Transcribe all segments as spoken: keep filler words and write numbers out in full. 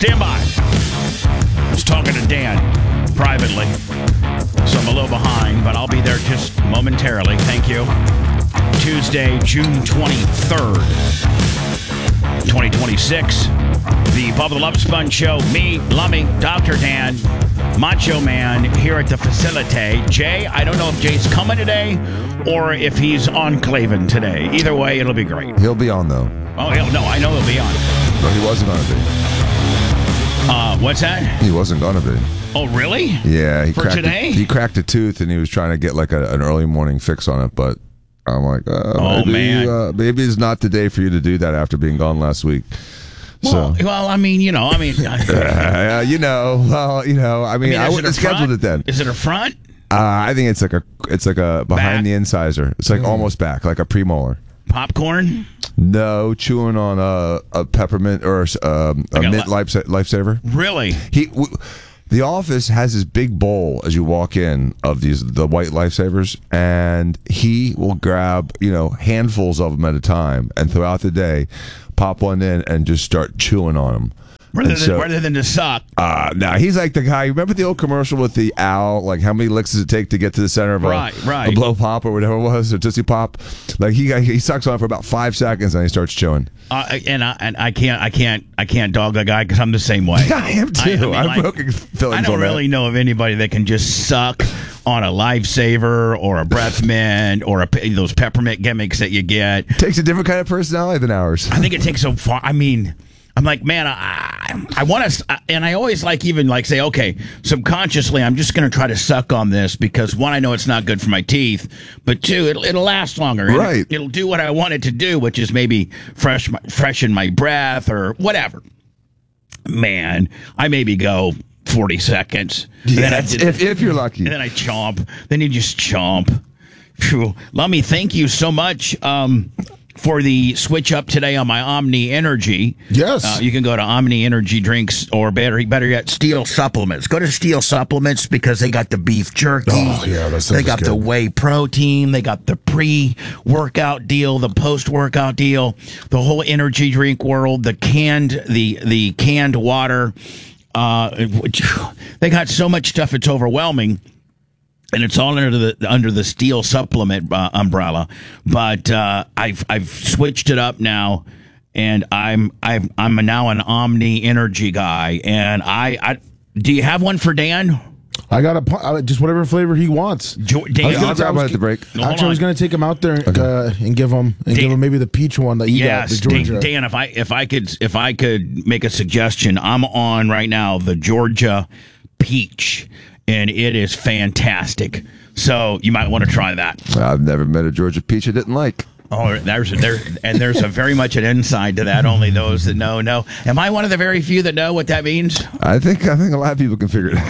Stand by. I was talking to Dan privately, so I'm a little behind, but I'll be there just momentarily. Thank you. Tuesday, June twenty-third, twenty twenty-six. The Bubba the Love Sponge Show. Me, Lummy, Doctor Dan, Macho Man here at the facility. Jay, I don't know if Jay's coming today or if he's on Clavin today. Either way, it'll be great. He'll be on, though. Oh, he'll, no, I know he'll be on. But he wasn't going to be. Uh, what's that? He wasn't going to be. Oh, really? Yeah. He For cracked today? A, he cracked a tooth, and he was trying to get like a, an early morning fix on it, but I'm like, uh, oh, maybe, man. Uh, maybe it's not the day for you to do that after being gone last week. Well, So, well, I mean, you know, I mean, uh, you know, well, you know, I mean, I, I mean, I is would it have a scheduled front? it then. Is it a front? Uh, I think it's like a, it's like a behind Back? the incisor. It's like Mm. almost back, like a premolar. Popcorn? No, chewing on a, a peppermint or um, a Like a mint li- life lifesaver. Really? He, w- the office has this big bowl as you walk in of these the white lifesavers, and he will grab you know handfuls of them at a time, and throughout the day, pop one in and just start chewing on them. Rather And than, so- rather than to suck. Uh, now he's like the guy. Remember the old commercial with the owl? Like how many licks does it take to get to the center of a, Right, right. a blow pop or whatever it was, or Tootsie Pop? Like he he sucks on it for about five seconds and he starts chewing. Uh, and I and I can't I can't I can't dog the guy because I'm the same way. I am too. I, I mean, I'm like, broken feelings I don't on really that. know of anybody that can just suck on a lifesaver or a breath mint or a, pe- those peppermint gimmicks that you get. Takes a different kind of personality than ours. I think it takes so far. I mean, I'm like, man, I I want to, and I always like even like say, okay, subconsciously, I'm just going to try to suck on this because one, I know it's not good for my teeth, but two, it'll it'll last longer. And Right. It, it'll do what I want it to do, which is maybe fresh my, freshen my breath or whatever. Man, I maybe go forty seconds. and then I Yes, did- if, if you're lucky. and then I chomp. Then you just chomp. Phew. Lummy, thank you so much um, for the switch up today on my Omni Energy. Yes. Uh, you can go to Omni Energy Drinks or better, better yet, Steel Supplements. Go to Steel Supplements because they got the beef jerky. Oh, yeah, that stuff They is got the good. whey protein. They got the pre-workout deal, the post-workout deal, the whole energy drink world, the canned, the the canned water. Uh, which, they got so much stuff it's overwhelming, and it's all under the under the Steel Supplement uh, umbrella. But uh, I've I've switched it up now, and I'm I'm I'm now an Omni Energy guy. And I, I do you have one for Dan? I got a pu- uh, just whatever flavor he wants. Jo- Dan, I was gonna I'll t- I grab was one at the break. No, hold Actually, I was on. going to take him out there and, uh, and give him and Dan- give him maybe the peach one that you Yes, got, the Georgia. Dan, Dan, if I if I could if I could make a suggestion, I'm on right now the Georgia peach, and it is fantastic. So you might want to try that. I've never met a Georgia peach I didn't like. Oh, there's there and there's a very much an inside to that. Only those that know know. Am I one of the very few that know what that means? I think I think a lot of people can figure it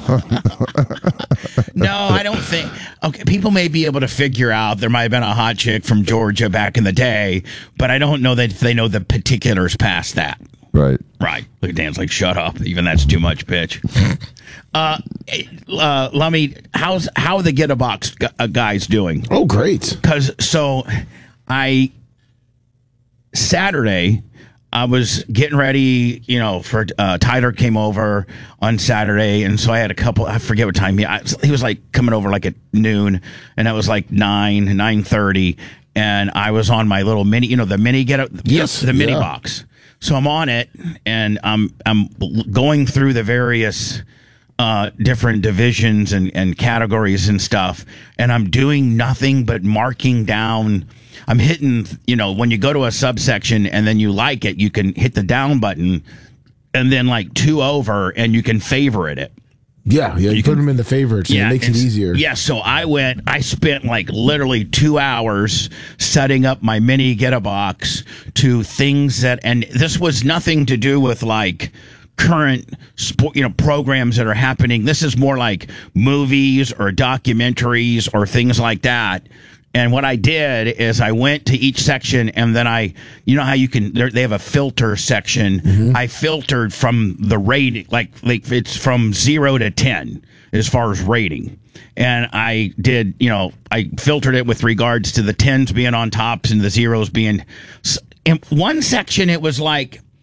out. No, I don't think. Okay, people may be able to figure out there might have been a hot chick from Georgia back in the day, but I don't know that they know the particulars past that. Right. Right. Look at Dan's like, shut up. Even that's too much, bitch. uh, uh, Lummy, how's how are the Get a Box gu- uh, guys doing? Oh, great. Because so I Saturday I was getting ready, you know, for uh, Tyler came over on Saturday, and so I had a couple. I forget what time he. I, he was like coming over like at noon, and it was like nine nine thirty, and I was on my little mini, you know, the mini get up, Yes, the mini yeah. box. So I'm on it, and I'm I'm going through the various uh, different divisions and, and categories and stuff, and I'm doing nothing but marking down. I'm hitting, you know, when you go to a subsection and then you like it, you can hit the down button, and then like two over, and you can favorite it. Yeah, yeah. You, put can- them in the favorites, and it makes it it's- easier. Yeah, so I went, I spent like literally two hours setting up my mini Get a Box to things that, and this was nothing to do with like current sport, you know, programs that are happening. This is more like movies or documentaries or things like that. And what I did is I went to each section, and then I, you know how you can, they have a filter section. Mm-hmm. I filtered from the rating, like, like it's from zero to ten as far as rating. And I did, you know, I filtered it with regards to the tens being on tops and the zeros being, in one section it was like,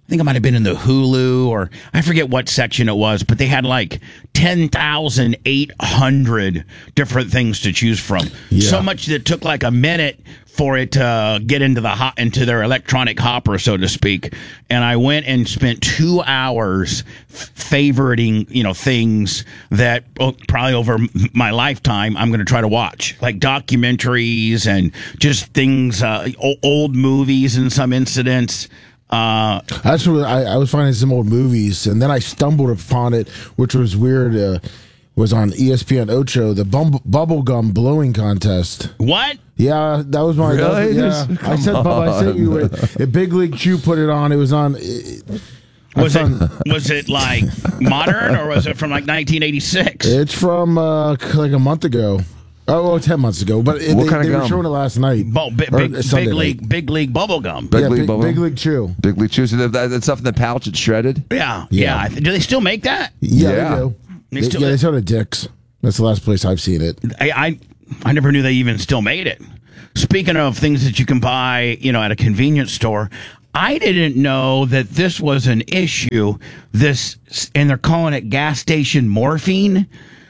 I think it might have been in the Hulu, or I forget what section it was, but they had like ten thousand eight hundred different things to choose from. Yeah. So much that it took like a minute for it to get into the hot, into their electronic hopper, so to speak. And I went and spent two hours f- favoriting, you know, things that oh, probably over m- my lifetime I'm going to try to watch, like documentaries and just things, uh, o- old movies in some incidents. Uh, That's what I, I was finding some old movies, and then I stumbled upon it, which was weird. Uh, was on E S P N Ocho, the bum- bubblegum blowing contest. what? Yeah, that was my. Really? That was, yeah, Come I said, Bob, I sent you it. A Big League Chew put it on. It was on. It, Was found, it was it like modern, or was it from like nineteen eighty-six? It's from uh, like a month ago. Oh, well, ten months ago. But it, What they, kind of they were gum? showing it last night. Bo- big, Or big, Sunday big night. league, big league bubble gum. Big yeah, League big, Bubble Big Gum? League Chew. Big League Chew. So that, that, that stuff in the pouch, it's shredded. Yeah, Yeah. yeah. I th- Do they still make that? Yeah, Yeah. they do. They They- still- yeah, they sell it at Dick's. That's the last place I've seen it. I, I I never knew they even still made it. Speaking of things that you can buy, you know, at a convenience store, I didn't know that this was an issue. This, and they're calling it gas station morphine.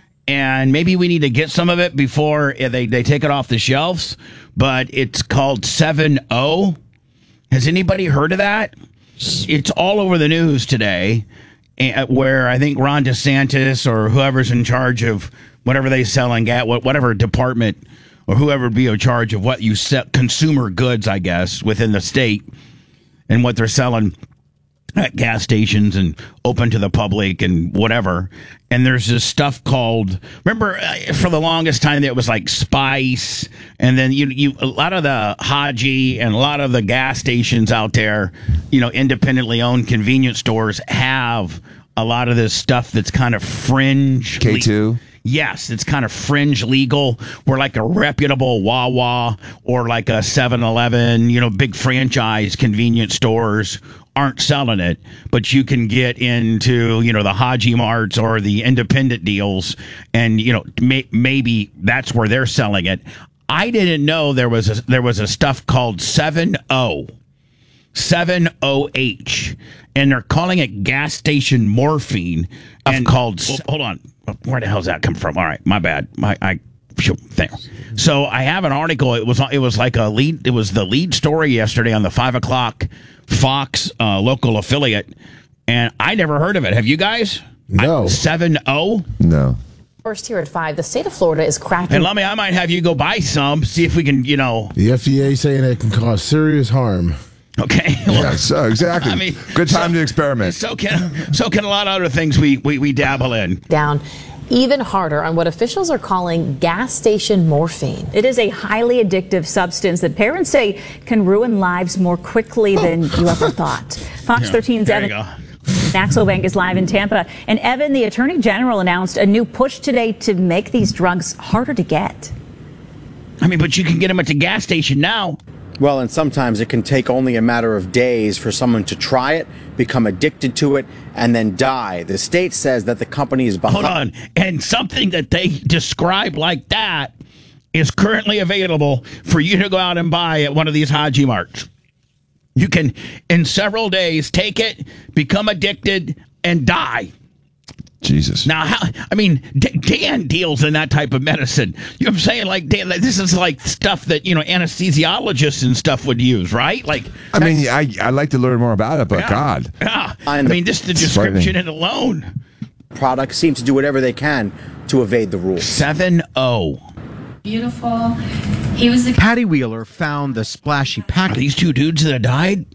And maybe we need to get some of it before they, they take it off the shelves. But it's called seven O. Has anybody heard of that? It's all over the news today, eh, where I think Ron DeSantis or whoever's in charge of whatever they sell in gas, whatever department or whoever would be in charge of what you sell, consumer goods, I guess, within the state, and what they're selling at gas stations and open to the public and whatever. And there's this stuff called, remember uh, for the longest time it was like Spice, and then you you a lot of the Haji and a lot of the gas stations out there, you know, independently owned convenience stores have a lot of this stuff that's kind of fringe. K two. Yes, it's kind of fringe legal, where like a reputable Wawa or like a seven eleven, you know, big franchise convenience stores aren't selling it, but you can get into, you know, the Haji Marts or the independent deals, and, you know, may, maybe that's where they're selling it. I didn't know there was a, there was a stuff called seven O. seven O H, and they're calling it gas station morphine. And called, well, hold on, where the hell's that come from? All right, my bad. My I there. So I have an article. It was it was like a lead. It was the lead story yesterday on the five o'clock Fox uh, local affiliate, and I never heard of it. Have you guys? No. seven O. No. First here at five, the state of Florida is cracking. And let me, I might have you go buy some, see if we can, you know. The F D A saying it can cause serious harm. Okay. Well, Yeah, so exactly. I mean, good time so- to experiment. So can so can a lot of other things we, we, we dabble in. Down even harder on what officials are calling gas station morphine. It is a highly addictive substance that parents say can ruin lives more quickly than you ever thought. Fox Yeah, thirteen's there you Evan go. Maxwell Bank is live in Tampa. And Evan, the Attorney General, announced a new push today to make these drugs harder to get. I mean, but you can get them at the gas station now. Well, and sometimes it can take only a matter of days for someone to try it, become addicted to it, and then die. The state says that the company is behind. Hold on. And something that they describe like that is currently available for you to go out and buy at one of these Haji Marts. You can, in several days, take it, become addicted, and die. Jesus. Now, how, I mean, D- Dan deals in that type of medicine. You know what I'm saying? Like, Dan, this is like stuff that, you know, anesthesiologists and stuff would use, right? Like, I mean, I I like to learn more about it, but yeah, God. yeah. I And the- mean, just the It's description frightening. alone. Products seem to do whatever they can to evade the rules. seven O. Beautiful. He was the Patty Wheeler found the splashy Are packaging these two dudes that died?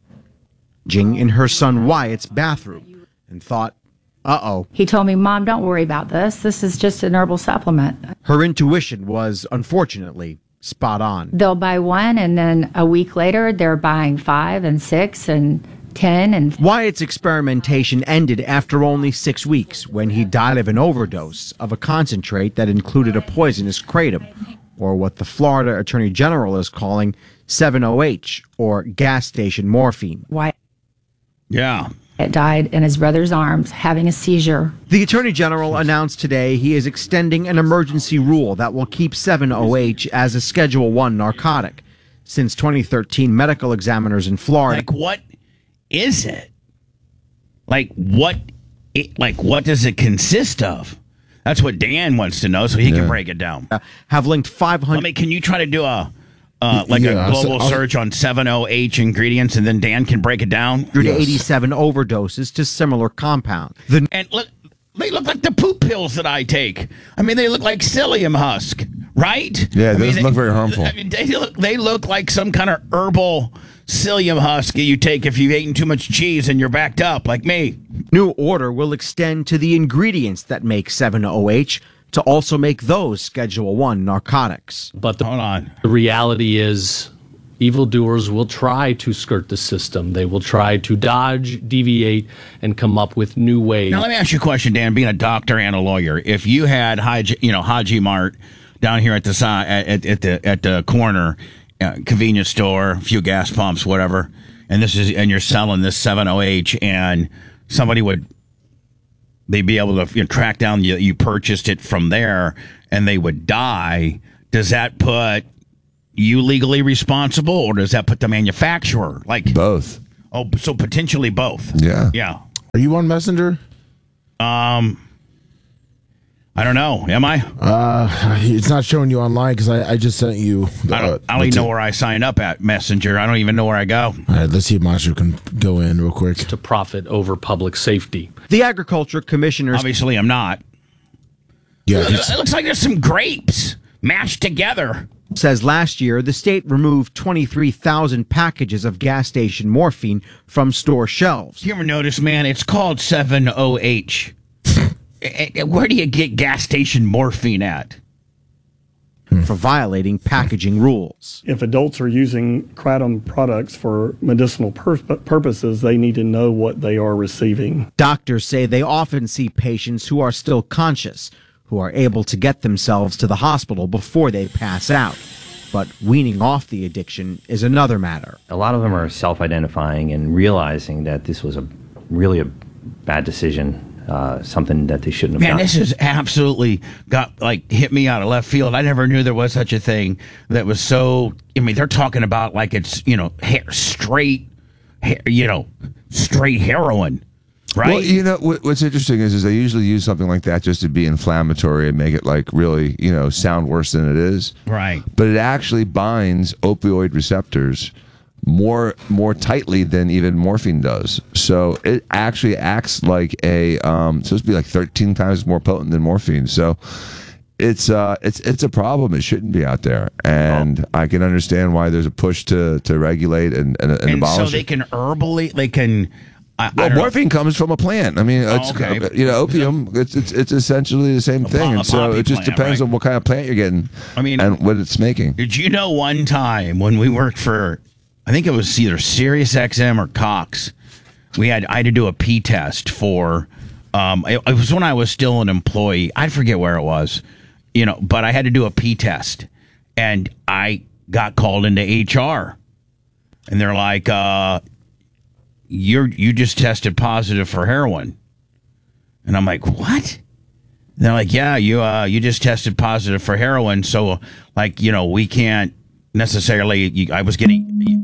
in her son Wyatt's bathroom and thought, uh-oh. He told me, Mom, don't worry about this. This is just an herbal supplement. Her intuition was, unfortunately, spot on. They'll buy one, and then a week later, they're buying five and six and ten. And Wyatt's experimentation ended after only six weeks when he died of an overdose of a concentrate that included a poisonous kratom, or what the Florida Attorney General is calling seven O H, or gas station morphine. Wyatt Yeah. died in his brother's arms, having a seizure. The Attorney General announced today he is extending an emergency rule that will keep seven O H as a Schedule one narcotic. Since twenty thirteen, medical examiners in Florida Like, what is it? Like what? It, like what does it consist of? That's what Dan wants to know, so he Yeah. can break it down. Uh, have linked five hundred. Let me. Can you try to do a uh, like Yeah, a I'll global s- I'll- search on seven oh H ingredients, and then Dan can break it down? one hundred eighty-seven overdoses to similar compounds. The And look, they look like the poop pills that I take. I mean, they look like psyllium husk, right? Yeah, I it mean, doesn't they- look very harmful. I mean, they look they look like some kind of herbal psyllium husk that you take if you've eaten too much cheese and you're backed up, like me. new order will extend to the ingredients that make seven O H to also make those Schedule One narcotics. But the, Hold on. the reality is, evildoers will try to skirt the system. They will try to dodge, deviate, and come up with new ways. Now let me ask you a question, Dan. Being a doctor and a lawyer, if you had Haji, you know Haji Mart down here at the side at, at the at the corner, uh, convenience store, a few gas pumps, whatever, and this is and you're selling this seven O H, and somebody would they'd be able to you know, track down you, you purchased it from there, and they would die. Does that put you legally responsible, or does that put the manufacturer like Both. Oh, so potentially both. Yeah. Yeah. Are you on Messenger? Um, I don't know. Am I? Uh, it's not showing you online because I, I just sent you. The, I don't, I don't the even t- know where I sign up at Messenger. I don't even know where I go. All right, let's see if Monster can go in real quick. to profit over public safety. The Agriculture Commissioners Obviously, I'm not. Yeah, It it's, looks like there's some grapes mashed together. says last year the state removed twenty-three thousand packages of gas station morphine from store shelves. You ever notice, man? It's called seven O H. Eh, eh, Where do you get gas station morphine at? For violating packaging rules. If adults are using kratom products for medicinal pur- purposes, they need to know what they are receiving. Doctors say they often see patients who are still conscious, who are able to get themselves to the hospital before they pass out. But weaning off the addiction is another matter. A lot of them are self-identifying and realizing that this was a really a bad decision, uh, something that they shouldn't have Man, done. this has absolutely got like hit me out of left field. I never knew there was such a thing that was so. I mean, they're talking about like it's you know hair, straight, hair, you know, straight heroin, right? Well, you know what, what's interesting is, is they usually use something like that just to be inflammatory and make it like really, you know, sound worse than it is. Right. But it actually binds opioid receptors more more tightly than even morphine does. So it actually acts like a um, it's supposed to be like thirteen times more potent than morphine. So it's uh it's it's a problem. It shouldn't be out there, and I can understand why there's a push to to regulate and and, and, and abolish so they it. can herbally, they can. I, I Well, don't know. morphine comes from a plant. I mean, Oh, it's, okay. you know, opium. It's, it's it's essentially the same A thing, po- a and so poppy it just plant, depends right? on what kind of plant you're getting. I mean- and what it's making. Did you know one time when we worked for, I think it was either Sirius X M or Cox, we had I had to do a P test for. Um, it, it was when I was still an employee. I forget where it was, you know, but I had to do a P test, and I got called into H R, and they're like, uh, "You're you just tested positive for heroin," and I'm like, "What?" And they're like, "Yeah, you uh, you just tested positive for heroin, so like you know we can't necessarily." You, I was getting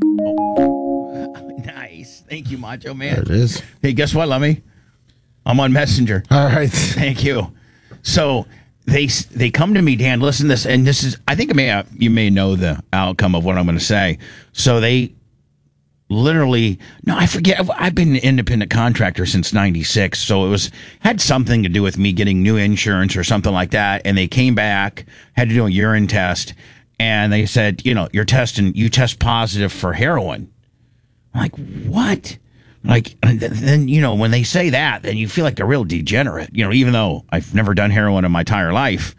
oh. Nice, thank you, Macho Man. there it is. Hey, guess what, Lummy? I'm on Messenger. All right. Thank you. So they they come to me, Dan. Listen to this, and this is I think I may you may know the outcome of what I'm going to say. So they literally no, I forget. I've, I've been an independent contractor since ninety-six, so it was had something to do with me getting new insurance or something like that. And they came back, had to do a urine test, and they said, you know, you're testing, you test positive for heroin. I'm like, what? Like, and th- then, you know, when they say that, then you feel like a real degenerate, you know, even though I've never done heroin in my entire life.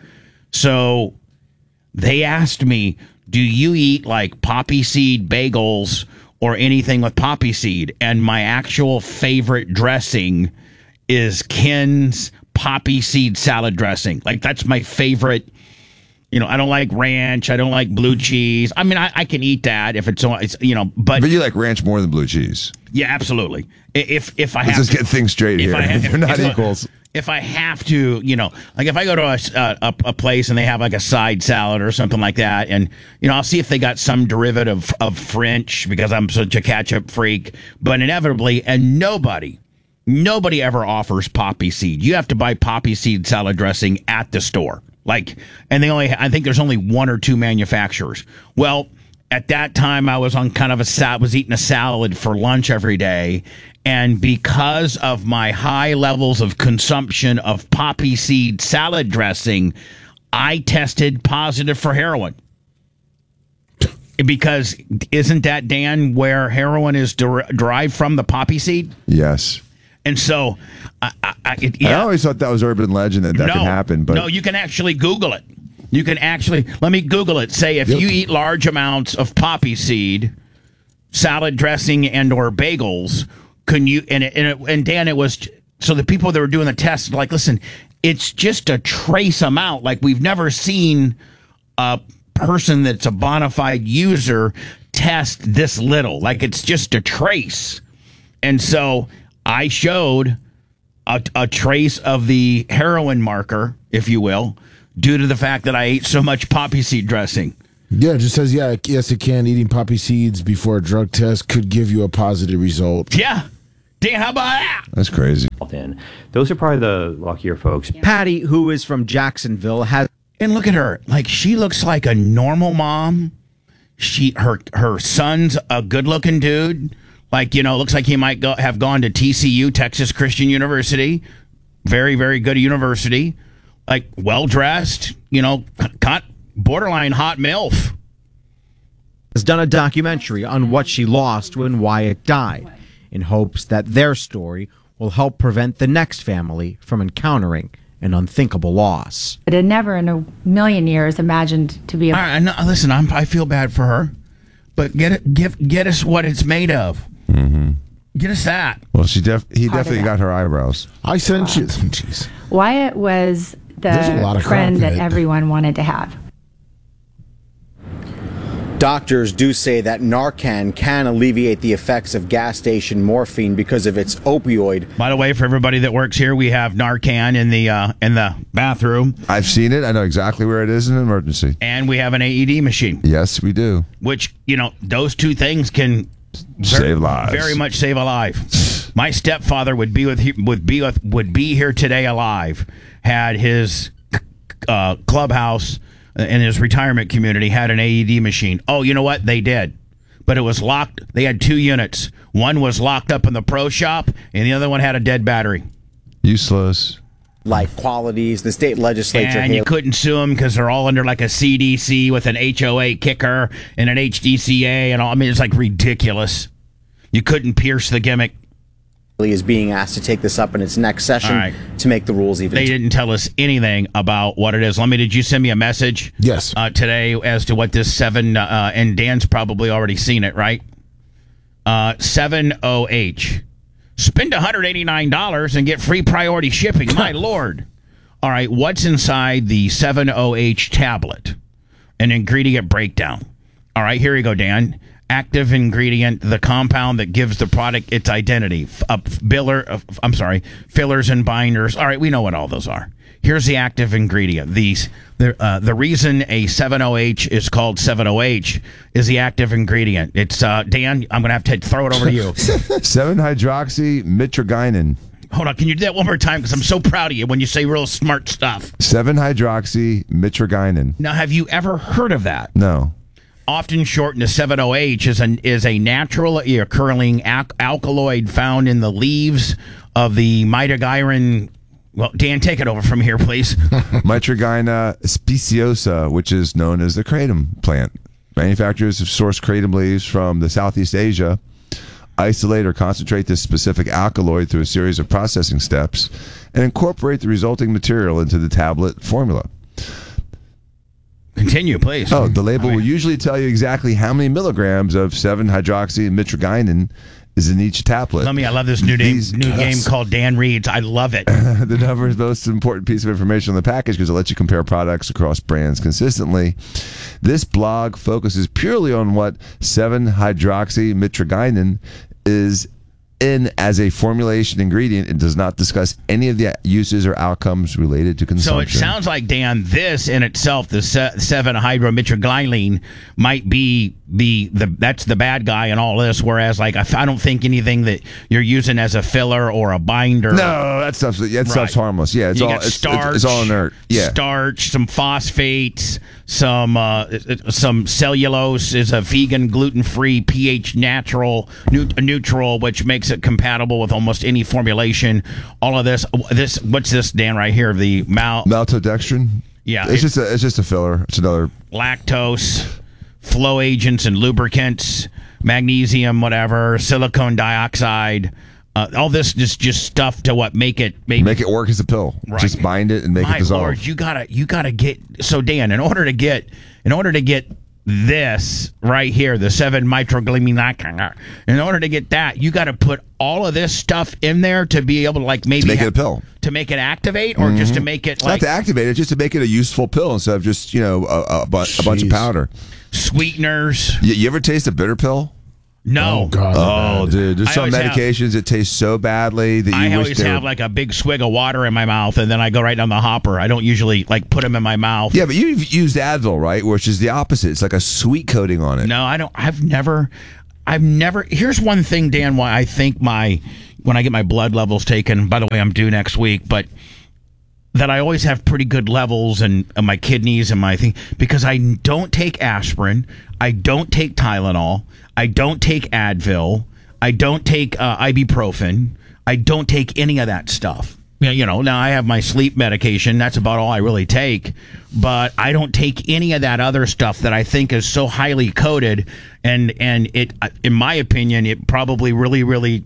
So they asked me, do you eat like poppy seed bagels or anything with poppy seed? And my actual favorite dressing is Ken's poppy seed salad dressing. Like, that's my favorite. You know, I don't like ranch. I don't like blue cheese. I mean, I, I can eat that if it's, it's you know, but, But you like ranch more than blue cheese. yeah, absolutely. I- If if I Let's have just to, get things straight if here. I have- They're if- not if I- equals. if I have to, you know, like if I go to a, a a place and they have like a side salad or something like that, and you know, I'll see if they got some derivative of French because I'm such a ketchup freak. But inevitably, and nobody, Nobody ever offers poppy seed. You have to buy poppy seed salad dressing at the store. Like, and they only, I think there's only one or two manufacturers. Well, at that time, I was on kind of a sal- was eating a salad for lunch every day, and because of my high levels of consumption of poppy seed salad dressing, I tested positive for heroin. Because isn't that, Dan, where heroin is der- derived from, the poppy seed? Yes. And so, I, I, I, it, yeah. I always thought that was urban legend that that no, could happen. But no, you can actually Google it. You can actually, let me Google it. Say if yep. you eat large amounts of poppy seed, salad dressing, and or bagels, can you, and, it, and, it, and Dan, it was, so the people that were doing the test, like, listen, it's just a trace amount. Like, we've never seen a person that's a bona fide user test this little. Like, it's just a trace. And so I showed a, a trace of the heroin marker, if you will, due to the fact that I ate so much poppy seed dressing. Yeah, it just says, yeah, yes, it can. Eating poppy seeds before a drug test could give you a positive result. Yeah. Dan, how about that? That's crazy. Those are probably the luckier folks. Patty, who is from Jacksonville, has... And look at her. Like, she looks like a normal mom. She, her, her son's a good-looking dude. Like, you know, looks like he might go, have gone to T C U, Texas Christian University. Very, very good university. Like, well-dressed, you know, got borderline hot MILF. Has done a documentary on what she lost when Wyatt died, in hopes that their story will help prevent the next family from encountering an unthinkable loss. But had never in a million years imagined to be a... All right, no, listen, I'm, I feel bad for her, but get it, give, get us what it's made of. Mm-hmm. Get us that. Well, she def- he Part definitely got her eyebrows. I sent you. Jeez. Wyatt was There's a lot the of friend crap that in it. everyone wanted to have. Doctors do say that Narcan can alleviate the effects of gas station morphine because of its opioid. By the way, for everybody that works here, we have Narcan in the uh, in the bathroom. I've seen it. I know exactly where it is in an emergency. And we have an A E D machine. Yes, we do. Which, you know, those two things can save very, lives. Very much save a life. My stepfather would be with would be with, would be here today alive had his uh, clubhouse in his retirement community had an A E D machine. Oh, you know what? They did. But it was locked. They had two units. One was locked up in the pro shop, and the other one had a dead battery. Useless. Like qualities, the state legislature... And you couldn't sue them because they're all under like a C D C with an H O A kicker and an H D C A and all. I mean, it's like ridiculous. You couldn't pierce the gimmick. is being asked to take this up in its next session right. to make the rules even. They didn't tell us anything about what it is. Let me, did you send me a message? Yes. Uh, today as to what this seven, uh, and Dan's probably already seen it, right? Uh, seven O H. Spend one hundred eighty-nine dollars and get free priority shipping. My Lord. All right, what's inside the seven O H tablet? An ingredient breakdown. All right, here you go, Dan. Active ingredient, the compound that gives the product its identity. Uh, biller, uh, I'm sorry, fillers and binders. All right, we know what all those are. Here's the active ingredient. These the uh, the reason a seven O H is called seven O H is the active ingredient. It's uh, Dan. I'm gonna have to throw it over to you. seven hydroxy mitragynine. Hold on, can you do that one more time? Because I'm so proud of you when you say real smart stuff. seven hydroxy mitragynine. Now, have you ever heard of that? No. Often shortened to seven O H is an is a naturally occurring al- alkaloid found in the leaves of the mitogyrin. Well, Dan, take it over from here, please. Mitragyna speciosa, which is known as the kratom plant. Manufacturers have sourced kratom leaves from the Southeast Asia, isolate or concentrate this specific alkaloid through a series of processing steps, and incorporate the resulting material into the tablet formula. Continue, please. Oh, the label I mean, will usually tell you exactly how many milligrams of seven hydroxy mitragynine is in each tablet. Let me. I love this new name, These, new game called Dan Reads. I love it. The number is the most important piece of information on the package because it lets you compare products across brands consistently. This blog focuses purely on what seven hydroxy mitragynine is in as a formulation ingredient and does not discuss any of the uses or outcomes related to consumption. So it sounds like, Dan, this in itself, the seven hydromitraglyline, might be the the that's the bad guy in all this. Whereas, like, I, I don't think anything that you're using as a filler or a binder. No, that stuff's that Right. stuff's harmless. Yeah, it's you all got it's, starch, it's, it's all inert. Yeah, starch, some phosphates, some uh, some cellulose is a vegan, gluten-free, pH natural, neut- neutral, which makes it compatible with almost any formulation. All of this, this what's this, Dan, right here? The mal maltodextrin. Yeah, it's it- just a, it's just a filler. It's another lactose, flow agents and lubricants, magnesium, whatever, silicone dioxide. Uh, all this is just stuff to what make it maybe make it work as a pill. Right. Just bind it and make My it dissolve. Lord, you gotta you gotta get so Dan. In order to get in order to get this right here, the seven mitroglycine. In order to get that, you got to put all of this stuff in there to be able to like maybe To make it have- a pill. to make it activate, or just to Mhm. make it Not like to activate it, just to make it a useful pill instead of just you know a, a, bu- a bunch of Jeez. powder. sweeteners. You, you ever taste a bitter pill? No. Oh, God. Oh, dude, there's I some always have- medications that taste so badly that you I wish always they have were. like a big swig of water in my mouth, and then I go right down the hopper. I don't usually like put them in my mouth. Yeah, but you've used Advil, right? Which is the opposite. It's like a sweet coating on it. No, I don't. I've never. I've never. Here's one thing, Dan, why I think my when I get my blood levels taken. By the way, I'm due next week, but that I always have pretty good levels and in my kidneys and my thing because I don't take aspirin, I don't take Tylenol, I don't take Advil, I don't take uh, ibuprofen, I don't take any of that stuff. You know, you know, now I have my sleep medication. That's about all I really take. But I don't take any of that other stuff that I think is so highly coated. And, and it, in my opinion, it probably really, really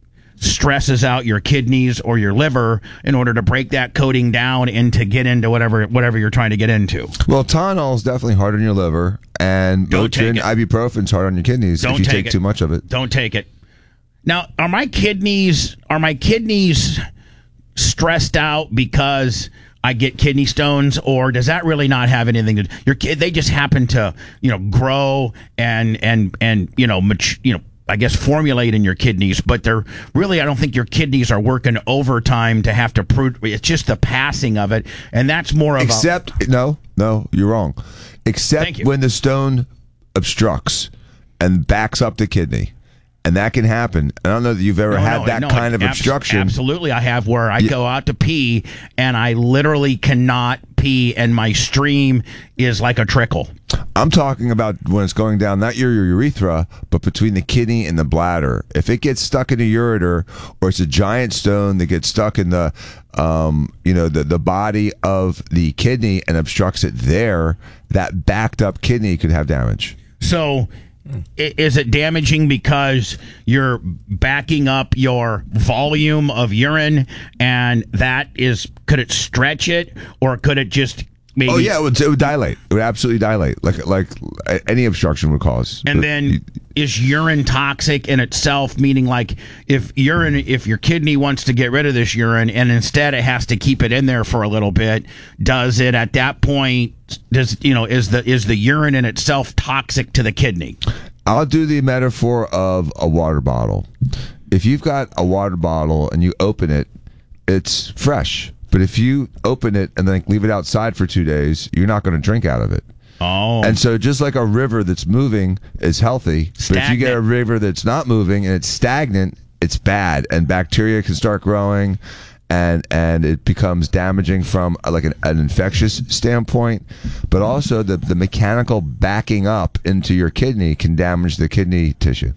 stresses out your kidneys or your liver in order to break that coating down and to get into whatever whatever you're trying to get into. Well, Tylenol is definitely hard on your liver, and Don't take Motrin, it. ibuprofen's hard on your kidneys Don't if you take take it. too much of it. Don't take it. Now, are my kidneys are my kidneys stressed out because I get kidney stones, or does that really not have anything to do? Your kid, they just happen to, you know, grow and and and you know, mat- you know, I guess formulate in your kidneys, but they're really, I don't think your kidneys are working overtime to have to prove. It's just the passing of it, and that's more of Except, no, no, you're wrong. Except you. when the stone obstructs and backs up the kidney. And that can happen. I don't know that you've ever No, had no, that no, kind of abs- obstruction. Absolutely, I have where I Yeah. go out to pee and I literally cannot pee, and my stream is like a trickle. I'm talking about when it's going down, not your, your urethra, but between the kidney and the bladder. If it gets stuck in the ureter, or it's a giant stone that gets stuck in the, um, you know, the, the body of the kidney and obstructs it there, that backed up kidney could have damage. So, i- is it damaging because you're backing up your volume of urine, and that is, could it stretch it, or could it just maybe? Oh yeah, it would, it would dilate. It would absolutely dilate, like like any obstruction would cause. And But then you- is urine toxic in itself? Meaning, like, if urine, if your kidney wants to get rid of this urine, and instead it has to keep it in there for a little bit, does it at that point? Does you know is the is the urine in itself toxic to the kidney? I'll do the metaphor of a water bottle. If you've got a water bottle and you open it, it's fresh. But if you open it and then leave it outside for two days, you're not going to drink out of it. Oh. And so just like a river that's moving is healthy, but if you get a Stagnant. river that's not moving and it's stagnant, it's bad, and bacteria can start growing, and and it becomes damaging from uh, like an, an infectious standpoint, but also the the mechanical backing up into your kidney can damage the kidney tissue.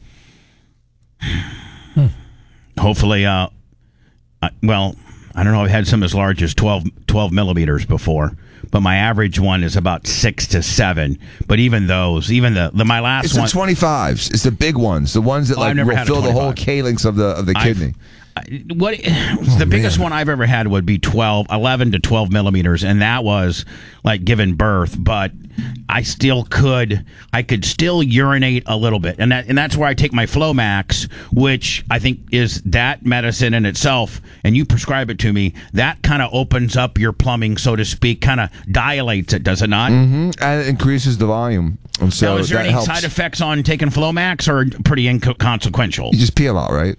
Hopefully, uh, I, well, I don't know. I've had some as large as twelve, twelve millimeters before, but my average one is about six to seven. But even those, even the, the my last It's one, the twenty-fives. It's the big ones, the ones that Oh, I've like never will had a fill the whole twenty-five. calyx of the of the I've- kidney. I- what the biggest one I've ever had would be twelve, eleven to twelve millimeters, and that was like giving birth. But I still could, I could still urinate a little bit, and that and that's where I take my Flomax, which I think is that medicine in itself. And you prescribe it to me. That kind of opens up your plumbing, so to speak, kind of dilates it, does it not? hmm And it increases the volume, and so now, is there that any helps. side effects on taking Flomax, or pretty inconsequential? You just pee a lot, right?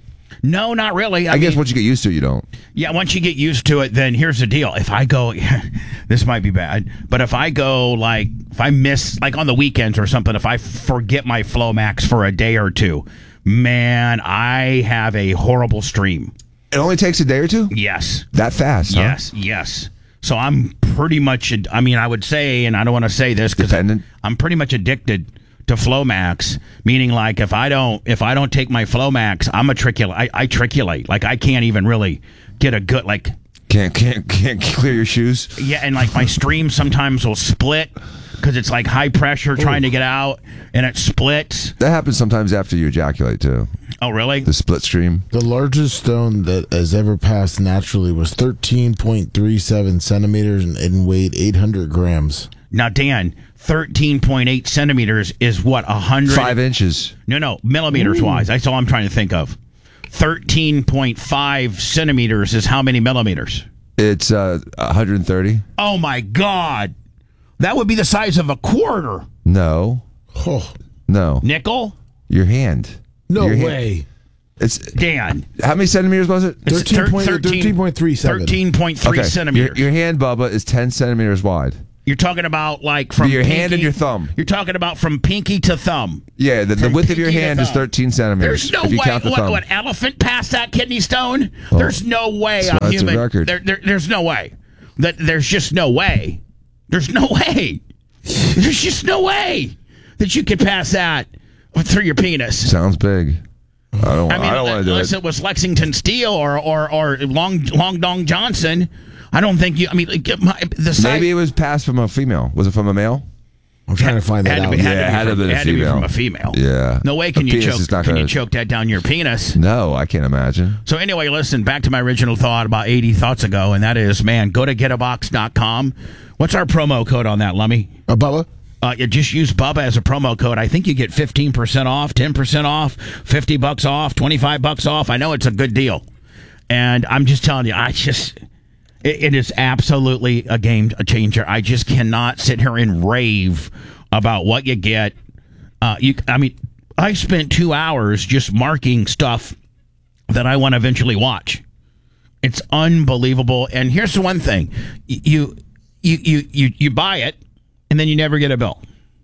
No, not really. I, I mean, guess once you get used to it, you don't. Yeah, once you get used to it, then here's the deal. If I go, this might be bad, but if I go, like, if I miss, like on the weekends or something, if I forget my Flomax for a day or two, man, I have a horrible stream. It only takes a day or two? Yes. That fast, huh? Yes, yes. So I'm pretty much, I mean, I would say, and I don't want to say this because I'm pretty much addicted to Flomax, meaning like if I don't if I don't take my Flomax, I'm a triculate. I, I triculate. Like I can't even really get a good like can't can't can't clear your shoes. Yeah, and like my stream sometimes will split because it's like high pressure trying Ooh. to get out, and it splits. That happens sometimes after you ejaculate too. Oh, really? The split stream. The largest stone that has ever passed naturally was thirteen point three seven centimeters and, and weighed eight hundred grams. Now, Dan, thirteen point eight centimeters is what, one hundred? Five inches. No, no, millimeters Ooh. wise. That's all I'm trying to think of. thirteen point five centimeters is how many millimeters? It's uh, one hundred thirty. Oh, my God. That would be the size of a quarter. No. Oh. No. Nickel? Your hand. No Your way. Hand. It's Dan. How many centimeters was it? thirteen point three seven. thirteen point three okay. centimeters. Your, your hand, Bubba, is ten centimeters wide. You're talking about like from your pinky, hand and your thumb. You're talking about from pinky to thumb. Yeah, the, the width of your hand is thirteen centimeters. There's no if you way. Count the what, thumb. what elephant passed that kidney stone? Oh. There's no way so I'm that's human. A record. There, there, there's no way. That there's just no way. There's no way. There's just no way that you could pass that through your penis. Sounds big. I don't. I mean, I don't want to do unless it. it was Lexington Steel or or or Long Long Dong Johnson. I don't think you. I mean, my, the size, maybe it was passed from a female. Was it from a male? I'm trying to find that had out. To be, had yeah, to be it had from, to be had a to be from a female. Yeah. No way can a you choke. Can gonna... you choke that down your penis? No, I can't imagine. So anyway, listen. Back to my original thought about eighty thoughts ago, and that is, man, go to get a box dot com. What's our promo code on that, Lummy? Uh, Bubba. Uh, you just use Bubba as a promo code. I think you get fifteen percent off, ten percent off, fifty bucks off, twenty-five bucks off. I know it's a good deal. And I'm just telling you, I just, it, it is absolutely a game changer. I just cannot sit here and rave about what you get. Uh, you, I mean, I spent two hours just marking stuff that I want to eventually watch. It's unbelievable. And here's the one thing. You, you, you, you, you buy it, and then you never get a bill.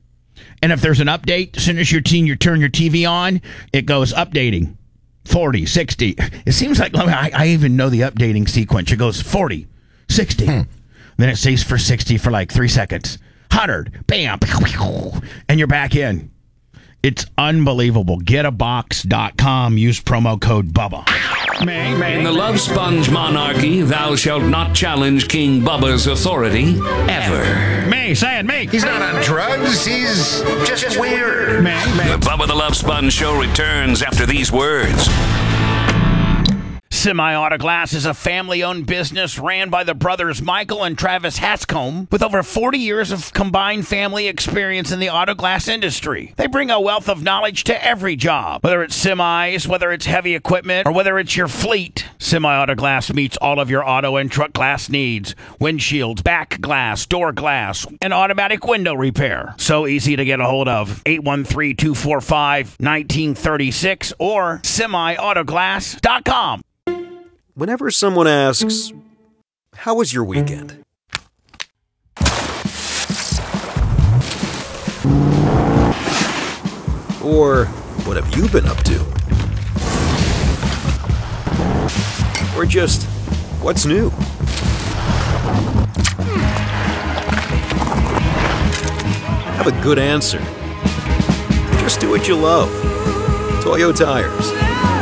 And if there's an update, as soon as you're teen, you turn your T V on, it goes updating. forty, sixty. It seems like, I, I even know the updating sequence. It goes forty, sixty. Hmm. Then it stays for sixty for like three seconds. one hundred. Bam. And you're back in. It's unbelievable. get a box dot com. Use promo code Bubba. May, may. In the Love Sponge monarchy, thou shalt not challenge King Bubba's authority ever. Me, say it, me. He's not on drugs. He's just, just weird. Me, me. The Bubba the Love Sponge show returns after these words. Semi-Auto Glass is a family-owned business ran by the brothers Michael and Travis Hatscombe with over forty years of combined family experience in the auto glass industry. They bring a wealth of knowledge to every job, whether it's semis, whether it's heavy equipment, or whether it's your fleet. Semi-Auto Glass meets all of your auto and truck glass needs. Windshields, back glass, door glass, and automatic window repair. So easy to get a hold of. eight one three, two four five, one nine three six or semi auto glass dot com. Whenever someone asks, how was your weekend? Or, what have you been up to? Or just, what's new? Have a good answer. Just do what you love. Toyo Tires.